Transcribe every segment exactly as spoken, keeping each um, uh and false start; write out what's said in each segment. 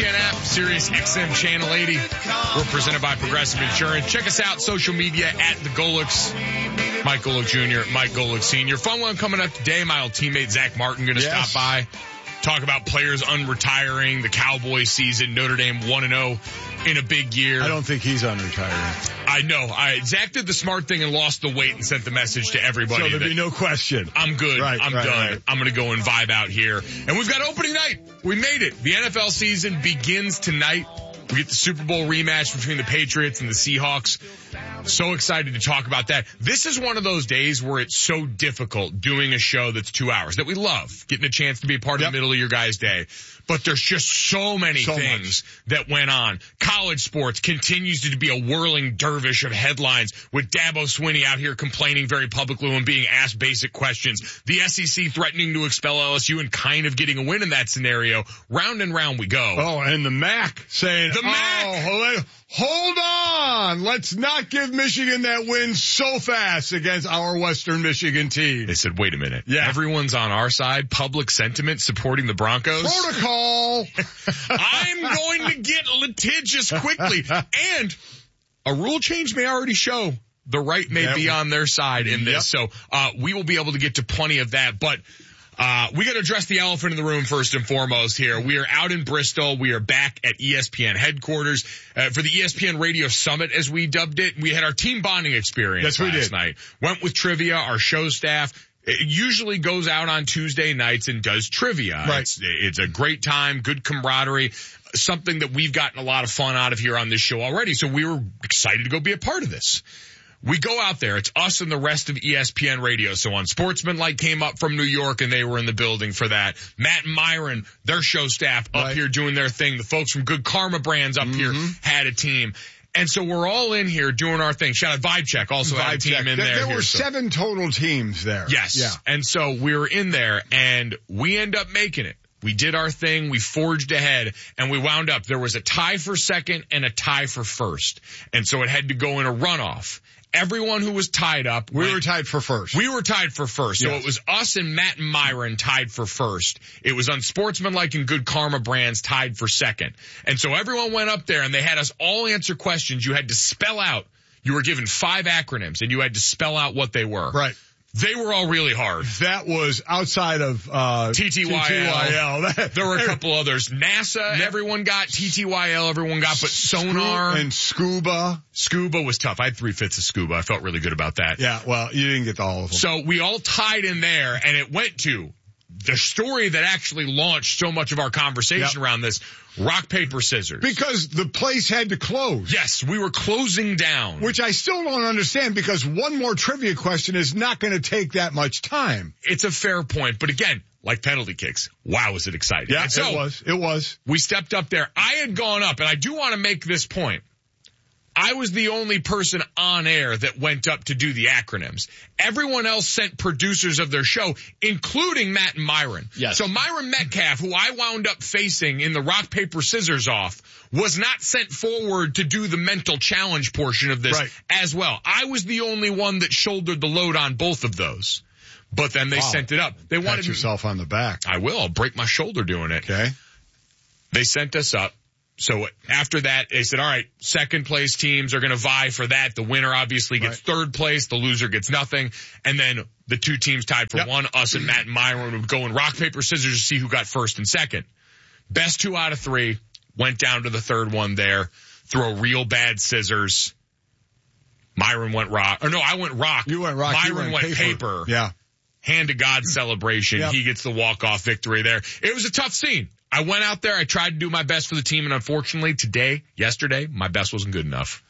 N app, Sirius X M Channel eighty. We're presented by Progressive Insurance. Check us out, social media, at the Golics. Mike Golick Junior, Mike Golick Senior Fun one coming up today. My old teammate Zach Martin going to yes. stop by. Talk about players unretiring, the Cowboys season, Notre Dame one and oh in a big year. I don't think he's unretiring. I know. I, Zach did the smart thing and lost the weight and sent the message to everybody. So there'd that be no question. I'm good. Right, I'm right, done. Right. I'm going to go and vibe out here. And we've got opening night. We made it. The N F L season begins tonight. We get the Super Bowl rematch between the Patriots and the Seahawks. So excited to talk about that. This is one of those days where it's so difficult doing a show that's two hours that we love, getting a chance to be a part yep. of the middle of your guys' day. But there's just so many so things much. that went on. College sports continues to be a whirling dervish of headlines with Dabo Swinney out here complaining very publicly when being asked basic questions. The S E C threatening to expel L S U and kind of getting a win in that scenario. Round and round we go. Oh, and the M A C saying, the M A C! Oh, hold on. Let's not give Michigan that win so fast against our Western Michigan team. They said, wait a minute. Yeah. Everyone's on our side. Public sentiment supporting the Broncos. Protocol. I'm going to get litigious quickly. And a rule change may already show the right may yeah, be on their side in this. Yep. So, uh, we will be able to get to plenty of that. But, uh, we got to address the elephant in the room first and foremost here. We are out in Bristol. We are back at E S P N headquarters, uh, for the E S P N Radio Summit, as we dubbed it. We had our team bonding experience yes, we last did. night. Went with trivia, our show staff. It usually goes out on Tuesday nights and does trivia. Right. It's, it's a great time, good camaraderie, something that we've gotten a lot of fun out of here on this show already. So we were excited to go be a part of this. We go out there. It's us and the rest of E S P N Radio. So Unsportsmanlike came up from New York and they were in the building for that. Matt and Myron, their show staff up right. here doing their thing. The folks from Good Karma Brands up mm-hmm. here had a team. And so we're all in here doing our thing. Shout out Vibe Check also Vibe had a team check. in there. there. There here, were so. seven total teams there. Yes. Yeah. And so we were in there and we end up making it. We did our thing. We forged ahead and we wound up. There was a tie for second and a tie for first. And so it had to go in a runoff. Everyone who was tied up. We went, were tied for first. We were tied for first. So yes. it was us and Matt and Myron tied for first. It was Unsportsmanlike and Good Karma Brands tied for second. And so everyone went up there and they had us all answer questions. You had to spell out. You were given five acronyms and you had to spell out what they were. Right. They were all really hard. That was outside of uh T T Y L. T T Y L. There were a couple others. NASA, everyone got. T T Y L, everyone got. But sonar and scuba. Scuba was tough. I had three fifths of scuba. I felt really good about that. Yeah, well, you didn't get all of them. So we all tied in there, and it went to the story that actually launched so much of our conversation yep. around this. Rock, paper, scissors. Because the place had to close. Yes, we were closing down. Which I still don't understand because one more trivia question is not going to take that much time. It's a fair point. But again, like penalty kicks, wow, is it exciting. Yeah, and so it was. It was. We stepped up there. I had gone up, and I do want to make this point. I was the only person on air that went up to do the acronyms. Everyone else sent producers of their show, including Matt and Myron. Yes. So Myron Metcalf, who I wound up facing in the rock, paper, scissors off, was not sent forward to do the mental challenge portion of this right. as well. I was the only one that shouldered the load on both of those. But then they wow. sent it up. They Pat wanted yourself on the back. I will. I'll break my shoulder doing it. Okay. They sent us up. So after that, they said, all right, second place teams are going to vie for that. The winner obviously gets right. third place. The loser gets nothing. And then the two teams tied for yep. one, us and Matt and Myron would go in rock, paper, scissors to see who got first and second. Best two out of three went down to the third one there. Throw real bad scissors. Myron went rock. Or no, I went rock. You went rock. Myron you went, went paper. paper. Yeah. Hand to God celebration. Yep. He gets the walk-off victory there. It was a tough scene. I went out there. I tried to do my best for the team, and unfortunately today, yesterday, my best wasn't good enough.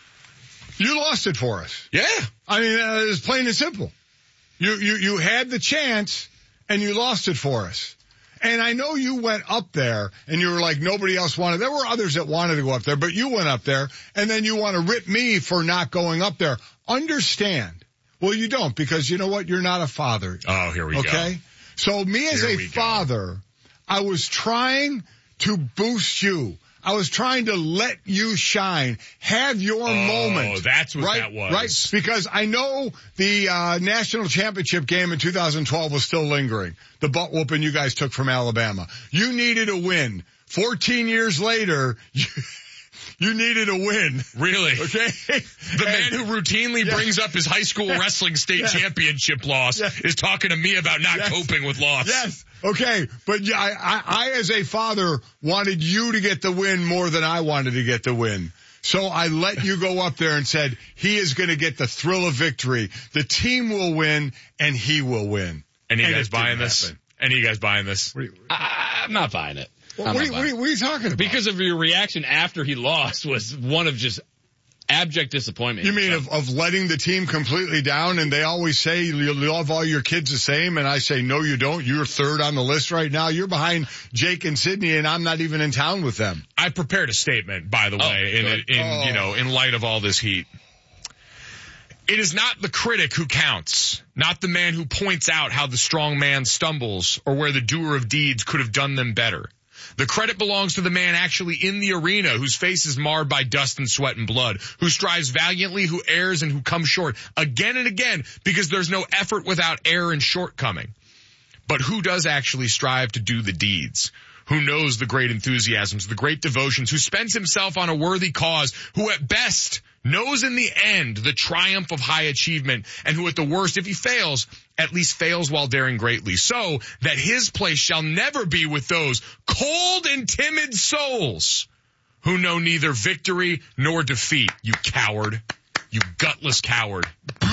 You lost it for us. Yeah. I mean, uh, it's plain and simple. You, you, you had the chance, and you lost it for us. And I know you went up there, and you were like, nobody else wanted. There were others that wanted to go up there, but you went up there, and then you want to rip me for not going up there. Understand. Well, you don't, because you know what? You're not a father. Oh, here we okay? go. Okay? So me as Here a we go. father, I was trying to boost you. I was trying to let you shine. Have your oh, moment. Oh, that's what right, that was. Right? Because I know the uh national championship game in two thousand twelve was still lingering. The butt whooping you guys took from Alabama. You needed a win fourteen years later, you, you needed a win. Really? Okay? The man who routinely yeah. brings up his high school wrestling state yeah. championship loss yeah. is talking to me about not yes. coping with loss. Yes. Okay. But I, I, I, as a father, wanted you to get the win more than I wanted to get the win. So I let you go up there and said, he is going to get the thrill of victory. The team will win, and he will win. Any of you And guys it buying didn't this? happen. Any of you guys buying this? What are you, I, I'm not buying it. what, I'm what, not are you, what, are buying you, what are you talking about? Because of your reaction after he lost was one of just abject disappointment. You mean of, of letting the team completely down, and they always say you love all your kids the same, and I say, no, you don't. You're third on the list right now. You're behind Jake and Sydney, and I'm not even in town with them. I prepared a statement, by the Oh, way, in, good. in Oh. you know, in light of all this heat. It is not the critic who counts, not the man who points out how the strong man stumbles or where the doer of deeds could have done them better. The credit belongs to the man actually in the arena whose face is marred by dust and sweat and blood, who strives valiantly, who errs and who comes short again and again because there's no effort without error and shortcoming. But who does actually strive to do the deeds? Who knows the great enthusiasms, the great devotions, who spends himself on a worthy cause, who at best knows in the end the triumph of high achievement, and who at the worst, if he fails, at least fails while daring greatly, so that his place shall never be with those cold and timid souls who know neither victory nor defeat. You coward. You gutless coward.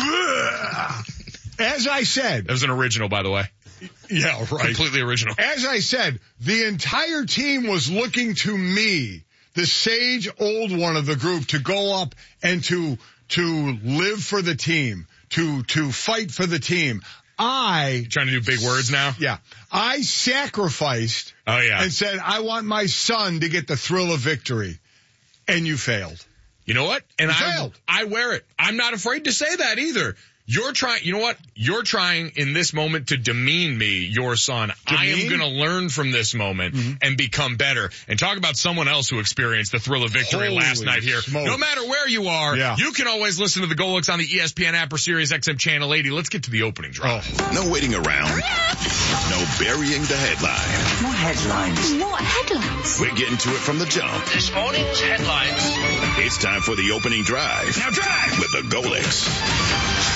As I said. That was an original, by the way. Yeah, right. Completely original. As I said, the entire team was looking to me, the sage old one of the group, to go up and to to live for the team, to to fight for the team. I Trying to do big words now? yeah, I sacrificed Oh, yeah. and said I want my son to get the thrill of victory, and you failed. You know what? And You I failed. I wear it. I'm not afraid to say that either. You're trying, you know what? You're trying in this moment to demean me, your son. I am Demean? going to learn from this moment Mm-hmm. and become better. And talk about someone else who experienced the thrill of victory Holy last night here. smokes. No matter where you are, Yeah. you can always listen to the Golix on the E S P N app or Sirius X M Channel eighty. Let's get to the opening drive. Oh, No waiting around. No burying the headline. More headlines. What headlines? We're getting to it from the jump. This morning's headlines. It's time for the opening drive. Now drive! With the Golix.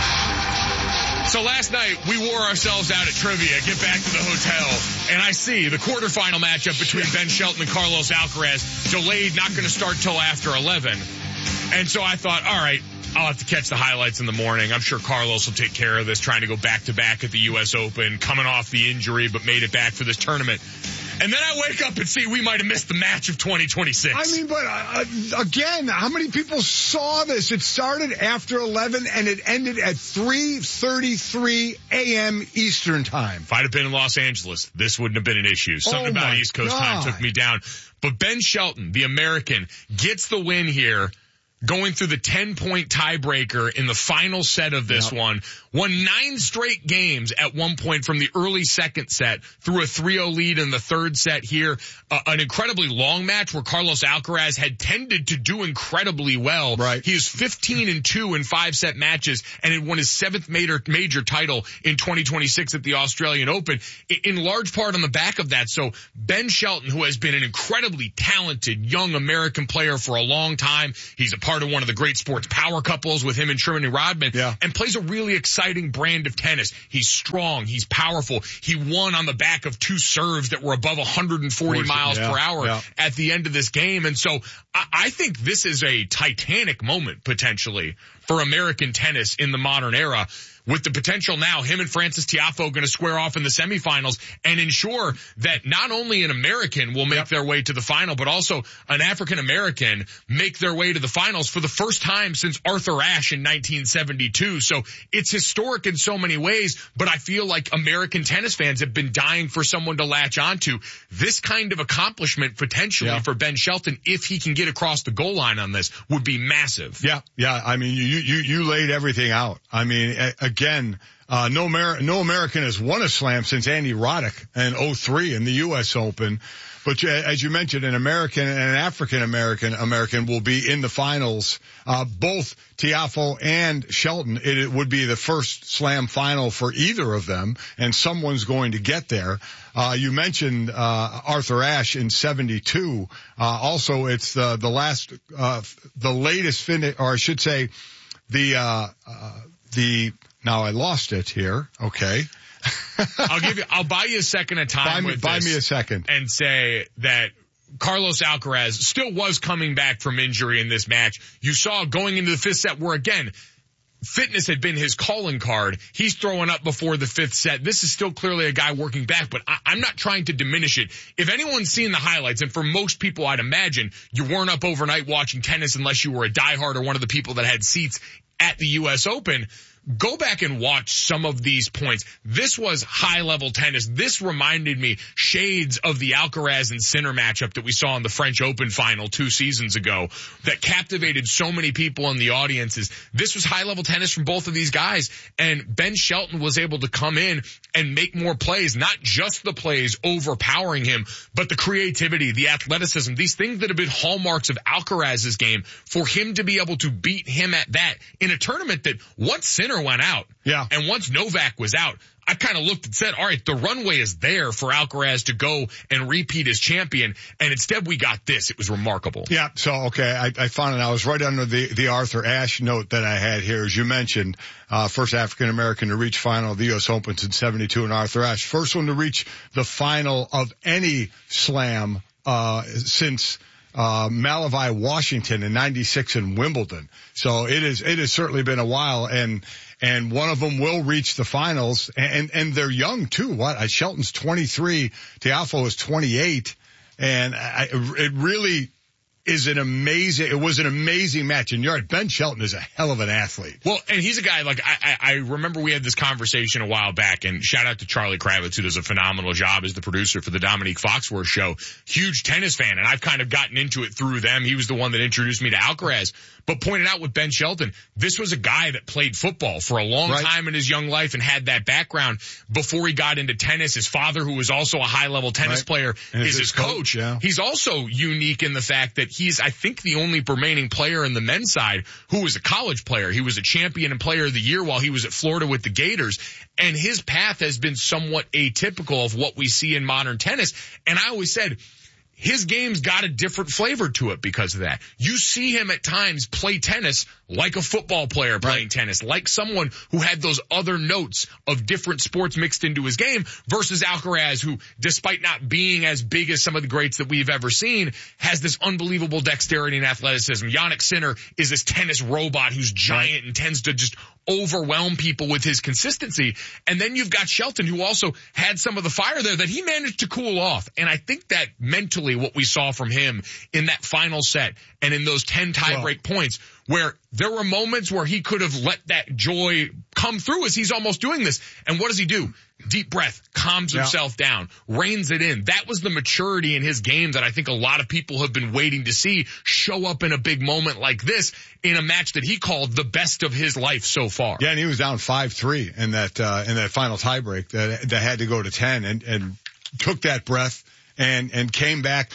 So last night, we wore ourselves out at trivia, get back to the hotel, and I see the quarterfinal matchup between Ben Shelton and Carlos Alcaraz, delayed, not going to start till after eleven. And so I thought, all right, I'll have to catch the highlights in the morning. I'm sure Carlos will take care of this, trying to go back-to-back at the U S Open, coming off the injury, but made it back for this tournament. And then I wake up and see we might have missed the match of twenty twenty-six. I mean, but uh, again, how many people saw this? It started after eleven and it ended at three thirty-three a.m. Eastern time. If I'd have been in Los Angeles, this wouldn't have been an issue. Something Oh about my East Coast time God. took me down. But Ben Shelton, the American, gets the win here, going through the ten-point tiebreaker in the final set of this Yep. one. Won nine straight games at one point from the early second set through a three oh lead in the third set here. Uh, an incredibly long match where Carlos Alcaraz had tended to do incredibly well. Right. He is fifteen and two in five-set matches and had won his seventh major, major title in twenty twenty-six at the Australian Open, in large part on the back of that. So Ben Shelton, who has been an incredibly talented young American player for a long time, he's a part of one of the great sports power couples with him and Sherman Rodman, Yeah. and plays a really exciting brand of tennis. He's strong. He's powerful. He won on the back of two serves that were above one hundred forty miles yeah, per hour yeah. at the end of this game. And so I, I think this is a titanic moment potentially for American tennis in the modern era, with the potential now him and Francis Tiafoe going to square off in the semifinals and ensure that not only an American will make Yep. their way to the final, but also an African American make their way to the finals for the first time since Arthur Ashe in nineteen seventy-two. So it's historic in so many ways, but I feel like American tennis fans have been dying for someone to latch onto. This kind of accomplishment potentially Yeah. for Ben Shelton, if he can get across the goal line on this, would be massive. Yeah, yeah. I mean, you you you laid everything out. I mean, a- again, Uh, no, Amer- no American has won a slam since Andy Roddick in oh three in the U S Open. But uh, as you mentioned, an American and an African-American American will be in the finals. Uh, both Tiafoe and Shelton, it, it would be the first slam final for either of them, and someone's going to get there. Uh, you mentioned, uh, Arthur Ashe in seventy-two. Uh, also it's the, the last, uh, the latest finish, or I should say the, uh, uh, the, now I lost it here. Okay. I'll give you, I'll buy you a second of time buy me, with buy this me a second and say that Carlos Alcaraz still was coming back from injury in this match. You saw going into the fifth set where, again, fitness had been his calling card. He's throwing up before the fifth set. This is still clearly a guy working back, but I, I'm not trying to diminish it. If anyone's seen the highlights, and for most people, I'd imagine you weren't up overnight watching tennis unless you were a diehard or one of the people that had seats at the U S Open. Go back and watch some of these points. This was high-level tennis. This reminded me shades of the Alcaraz and Sinner matchup that we saw in the French Open final two seasons ago that captivated so many people in the audiences. This was high-level tennis from both of these guys, and Ben Shelton was able to come in and make more plays, not just the plays overpowering him, but the creativity, the athleticism, these things that have been hallmarks of Alcaraz's game, for him to be able to beat him at that in a tournament that once Sinner went out, yeah, and once Novak was out, I kind of looked and said, all right, the runway is there for Alcaraz to go and repeat as champion, and instead we got this. It was remarkable. Yeah, so, okay, I, I found it. I was right under the, the Arthur Ashe note that I had here. As you mentioned, uh, first African-American to reach final of the U S Open in seventy-two, and Arthur Ashe. First one to reach the final of any slam uh since uh Malavi Washington in ninety-six in Wimbledon. So it is, it has certainly been a while, and and one of them will reach the finals, and and they're young too. What? Uh, Shelton's twenty-three, Tiafoe is twenty-eight, and I, it really is an amazing, it was an amazing match. And you're right, Ben Shelton is a hell of an athlete. Well, and he's a guy, like, I, I, I remember we had this conversation a while back, and shout out to Charlie Kravitz, who does a phenomenal job as the producer for the Dominique Foxworth show. Huge tennis fan, and I've kind of gotten into it through them. He was the one that introduced me to Alcaraz. But pointed out with Ben Shelton, this was a guy that played football for a long right. time in his young life and had that background before he got into tennis. His father, who was also a high-level tennis right. player, and is his coach. coach. Yeah. He's also unique in the fact that he's, I think, the only remaining player in the men's side who was a college player. He was a champion and player of the year while he was at Florida with the Gators. And his path has been somewhat atypical of what we see in modern tennis. And I always said, his game's got a different flavor to it because of that. You see him at times play tennis like a football player playing right. tennis, like someone who had those other notes of different sports mixed into his game, versus Alcaraz, who, despite not being as big as some of the greats that we've ever seen, has this unbelievable dexterity and athleticism. Jannik Sinner is this tennis robot who's giant right. and tends to just overwhelm people with his consistency. And then you've got Shelton, who also had some of the fire there that he managed to cool off. And I think that mentally what we saw from him in that final set and in those ten tiebreak well, points, where there were moments where he could have let that joy come through as he's almost doing this. And what does he do? Deep breath, calms himself yeah. down, reins it in. That was the maturity in his game that I think a lot of people have been waiting to see show up in a big moment like this in a match that he called the best of his life so far. Yeah, and he was down five three in that uh, in that final tiebreak that that had to go to ten, and and took that breath and and came back.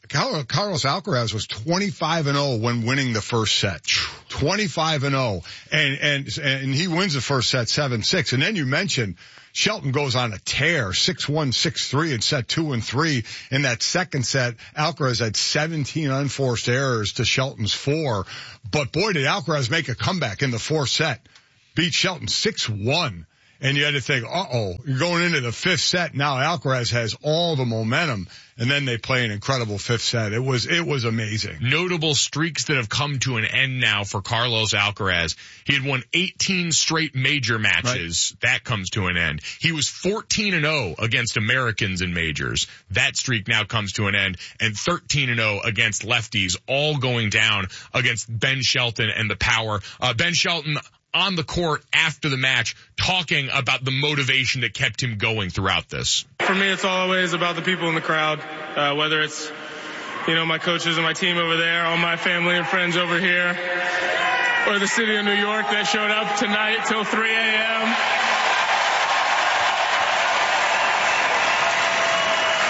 Carlos Alcaraz was twenty-five and oh when winning the first set. twenty-five and oh. And, and, and he wins the first set seven six. And then you mentioned Shelton goes on a tear, six one, six three in set two and three. In that second set, Alcaraz had seventeen unforced errors to Shelton's four. But boy, did Alcaraz make a comeback in the fourth set. Beat Shelton six one. And you had to think, uh-oh, you're going into the fifth set. Now Alcaraz has all the momentum. And then they play an incredible fifth set. It was, it was amazing. Notable streaks that have come to an end now for Carlos Alcaraz. He had won eighteen straight major matches. Right. That comes to an end. He was fourteen and oh against Americans in majors. That streak now comes to an end. And thirteen and oh against lefties, all going down against Ben Shelton and the power. Uh, Ben Shelton on the court after the match talking about the motivation that kept him going throughout this. For me, it's always about the people in the crowd, uh, whether it's, you know, my coaches and my team over there, all my family and friends over here, or the city of New York that showed up tonight till three a.m.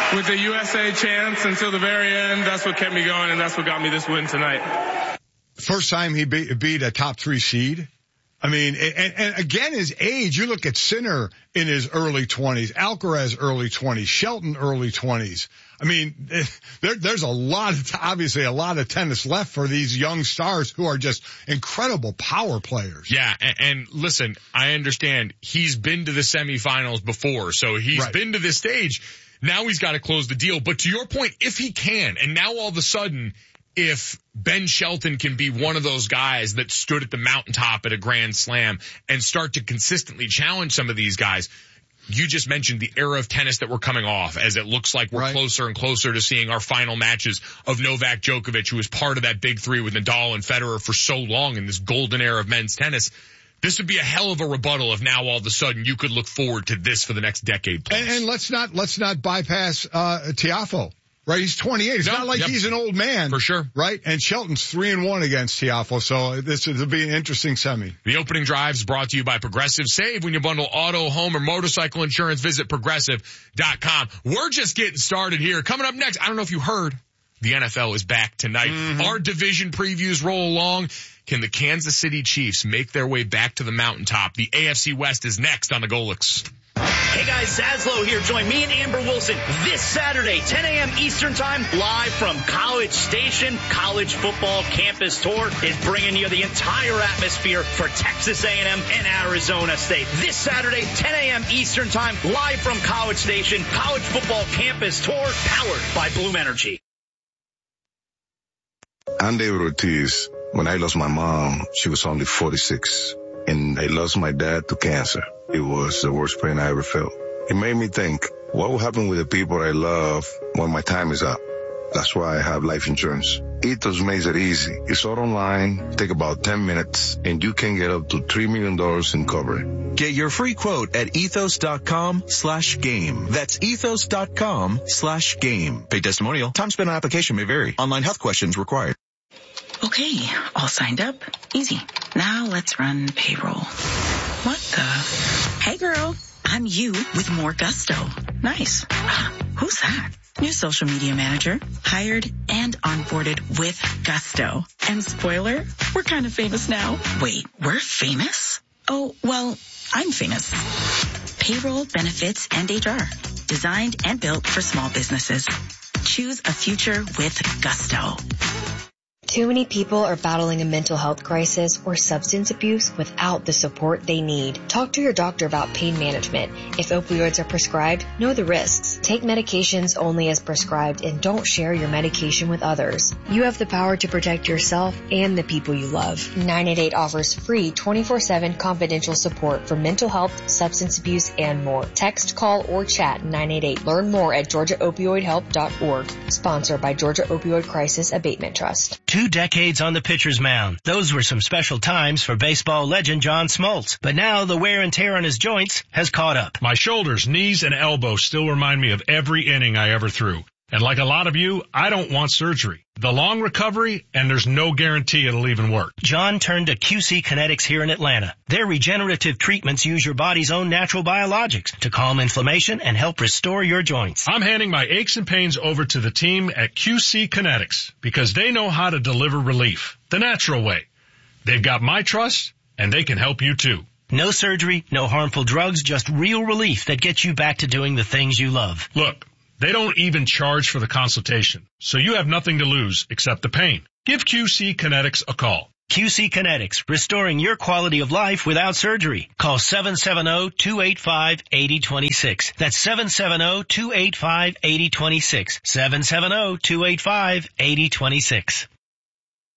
with the U S A chants until the very end. That's what kept me going, and that's what got me this win tonight. First time he beat, beat a top three seed. I mean, and, and again, his age, you look at Sinner in his early twenties, Alcaraz early twenties, Shelton early twenties. I mean, there, there's a lot of, obviously a lot of tennis left for these young stars who are just incredible power players. Yeah. And, and listen, I understand he's been to the semifinals before, so he's Right. been to this stage. Now he's got to close the deal. But to your point, if he can, and now all of a sudden, if Ben Shelton can be one of those guys that stood at the mountaintop at a Grand Slam and start to consistently challenge some of these guys, you just mentioned the era of tennis that we're coming off, as it looks like we're right. closer and closer to seeing our final matches of Novak Djokovic, who was part of that big three with Nadal and Federer for so long in this golden era of men's tennis. This would be a hell of a rebuttal if now all of a sudden you could look forward to this for the next decade plus. And, and let's not, let's not bypass, uh, Tiafoe. Right, he's twenty-eight. It's No, not like yep. he's an old man. For sure. Right? And Shelton's three and one against Tiafoe, so this will be an interesting semi. The opening drive is brought to you by Progressive. Save when you bundle auto, home, or motorcycle insurance. Visit progressive dot com. We're just getting started here. Coming up next, I don't know if you heard, the N F L is back tonight. Mm-hmm. Our division previews roll along. Can the Kansas City Chiefs make their way back to the mountaintop? The A F C West is next on the Golix. Hey guys, Zaslow here. Join me and Amber Wilson this Saturday, ten a.m. Eastern Time, live from College Station. College Football Campus Tour is bringing you the entire atmosphere for Texas A and M and Arizona State. This Saturday, ten a.m. Eastern Time, live from College Station. College Football Campus Tour, powered by Bloom Energy. I'm David Ortiz. When I lost my mom, she was only forty-six. And I lost my dad to cancer. It was the worst pain I ever felt. It made me think, what will happen with the people I love when my time is up? That's why I have life insurance. Ethos makes it easy. It's all online, take about ten minutes, and you can get up to three million dollars in coverage. Get your free quote at ethos.com slash game. That's ethos.com slash game. Paid testimonial. Time spent on application may vary. Online health questions required. Okay, all signed up. Easy. Now let's run payroll. What the? Hey girl, I'm you with more gusto. Nice. Who's that? New social media manager. Hired and onboarded with gusto. And spoiler, we're kind of famous now. Wait, we're famous? Oh, well, I'm famous. Payroll, benefits, and H R. Designed and built for small businesses. Choose a future with gusto. Too many people are battling a mental health crisis or substance abuse without the support they need. Talk to your doctor about pain management. If opioids are prescribed, know the risks. Take medications only as prescribed and don't share your medication with others. You have the power to protect yourself and the people you love. nine eight eight offers free twenty-four seven confidential support for mental health, substance abuse, and more. Text, call, or chat nine eight eight. Learn more at georgia opioid help dot org. Sponsored by Georgia Opioid Crisis Abatement Trust. Two decades on the pitcher's mound. Those were some special times for baseball legend John Smoltz. But now the wear and tear on his joints has caught up. My shoulders, knees, and elbows still remind me of every inning I ever threw. And like a lot of you, I don't want surgery. The long recovery, and there's no guarantee it'll even work. John turned to Q C Kinetics here in Atlanta. Their regenerative treatments use your body's own natural biologics to calm inflammation and help restore your joints. I'm handing my aches and pains over to the team at Q C Kinetics because they know how to deliver relief the natural way. They've got my trust, and they can help you too. No surgery, no harmful drugs, just real relief that gets you back to doing the things you love. Look. They don't even charge for the consultation, so you have nothing to lose except the pain. Give Q C Kinetics a call. Q C Kinetics, restoring your quality of life without surgery. Call seven seven zero, two eight five, eight zero two six. That's seven seven zero, two eight five, eight zero two six. seven seven zero, two eight five, eight zero two six.